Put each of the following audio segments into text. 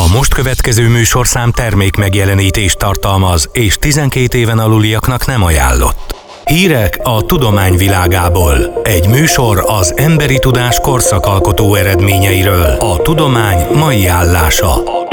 A most következő műsorszám termék megjelenítést tartalmaz, és 12 éven aluliaknak nem ajánlott. Hírek a tudomány világából. Egy műsor az emberi tudás korszakalkotó eredményeiről. A tudomány mai állása.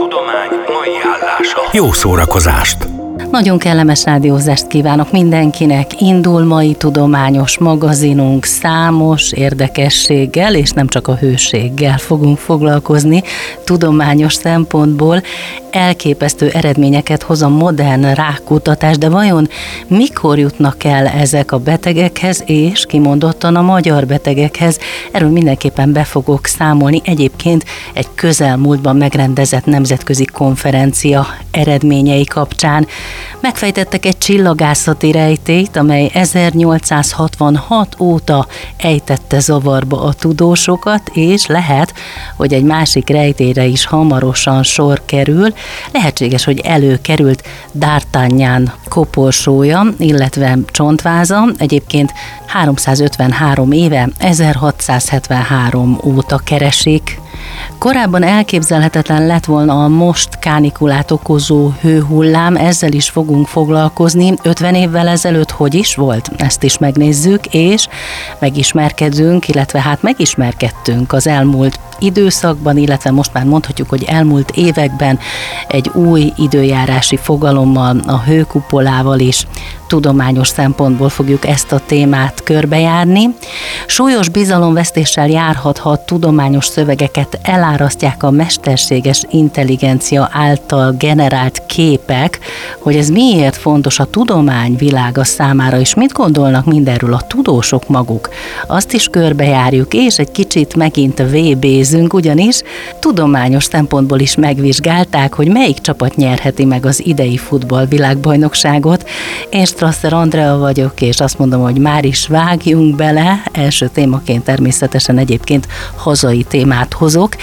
Jó szórakozást! Nagyon kellemes rádiózást kívánok mindenkinek. Indul mai tudományos magazinunk, számos érdekességgel, és nem csak a hőséggel fogunk foglalkozni tudományos szempontból. Elképesztő eredményeket hoz a modern rákkutatás, de vajon mikor jutnak el ezek a betegekhez, és kimondottan a magyar betegekhez? Erről mindenképpen be fogok számolni. Egyébként egy közelmúltban megrendezett nemzetközi konferencia eredményei kapcsán. Megfejtettek egy csillagászati rejtélyt, amely 1866 óta ejtette zavarba a tudósokat, és lehet, hogy egy másik rejtélyre is hamarosan sor kerül. Lehetséges, hogy előkerült D'Artagnan koporsója, illetve csontváza, egyébként 353 éve, 1673 óta keresik. Korábban elképzelhetetlen lett volna a most kánikulát okozó hőhullám, ezzel is fogunk foglalkozni. 50 évvel ezelőtt hogy is volt? Ezt is megnézzük, és megismerkedünk, illetve megismerkedtünk az elmúlt időszakban, illetve most már mondhatjuk, hogy elmúlt években egy új időjárási fogalommal, a hőkupolával is tudományos szempontból fogjuk ezt a témát körbejárni. Súlyos bizalomvesztéssel járhat, ha a tudományos szövegeket elárasztják a mesterséges intelligencia által generált képek, hogy ez miért fontos a tudomány világa számára, és mit gondolnak mindenről a tudósok maguk. Azt is körbejárjuk, és egy kicsit megint VB-zünk, ugyanis tudományos szempontból is megvizsgálták, hogy melyik csapat nyerheti meg az idei futballvilágbajnokságot. Én Strasser Andrea vagyok, és azt mondom, hogy már is vágjunk bele. Első témaként természetesen egyébként hazai témát hozok.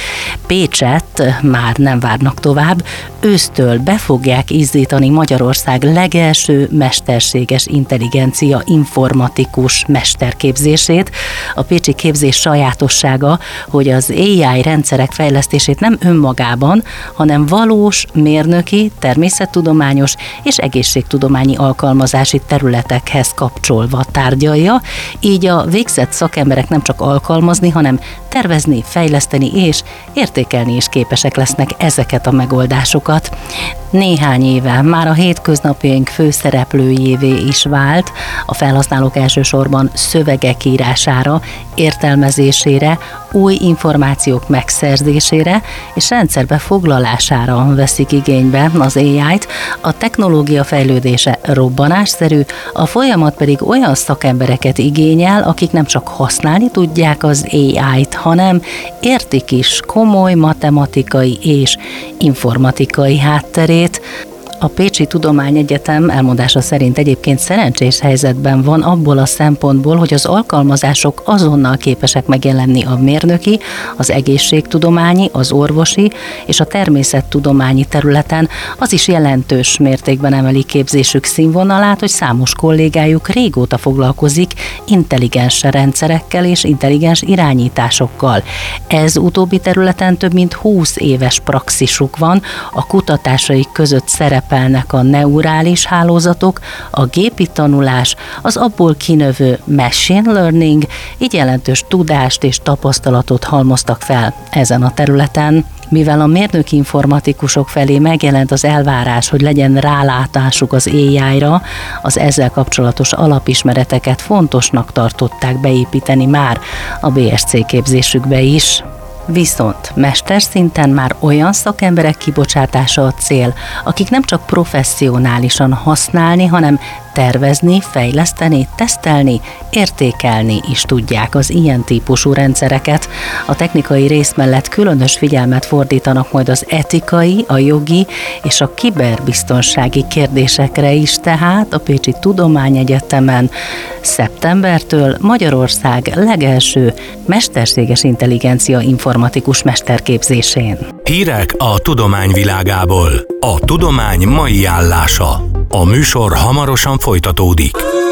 Pécset már nem várnak tovább. Ősztől be fogják izzítani Magyarország legelső mesterséges intelligencia informatikus mesterképzését. A pécsi képzés sajátossága, hogy az AI rendszerek fejlesztését nem önmagában, hanem valós mérnöki, természettudományos és egészségtudományi alkalmazási területekhez kapcsolva tárgyalja, így a végzett szakemberek nem csak alkalmazni, hanem tervezni, fejleszteni és értékelni is képesek lesznek ezeket a megoldásokat. Néhány éve már a hétköznapjaink főszereplőjévé is vált, a felhasználók elsősorban szövegek írására, értelmezésére, új információk megszerzésére és rendszerbe foglalására veszik igénybe az AI-t. A technológia fejlődése robbanásszerű, a folyamat pedig olyan szakembereket igényel, akik nem csak használni tudják az AI-t, hanem értik is komoly matematikai és informatikai hátterét. A Pécsi Tudományegyetem elmondása szerint egyébként szerencsés helyzetben van abból a szempontból, hogy az alkalmazások azonnal képesek megjelenni a mérnöki, az egészségtudományi, az orvosi és a természettudományi területen. Az is jelentős mértékben emeli képzésük színvonalát, hogy számos kollégájuk régóta foglalkozik intelligens rendszerekkel és intelligens irányításokkal. Ez utóbbi területen több mint 20 éves praxisuk van, a kutatásaik között szerepelnek a neurális hálózatok, a gépi tanulás, az abból kinövő machine learning, így jelentős tudást és tapasztalatot halmoztak fel ezen a területen. Mivel a mérnöki informatikusok felé megjelent az elvárás, hogy legyen rálátásuk az AI-ra, az ezzel kapcsolatos alapismereteket fontosnak tartották beépíteni már a BSc képzésükbe is. Viszont mesterszinten már olyan szakemberek kibocsátása a cél, akik nem csak professzionálisan használni, hanem tervezni, fejleszteni, tesztelni, értékelni is tudják az ilyen típusú rendszereket. A technikai rész mellett különös figyelmet fordítanak majd az etikai, a jogi és a kiberbiztonsági kérdésekre is, tehát a Pécsi Tudományegyetemen szeptembertől Magyarország legelső mesterséges intelligencia informatikus mesterképzésén. Hírek a tudomány világából. A tudomány mai állása. A műsor hamarosan folytatódik.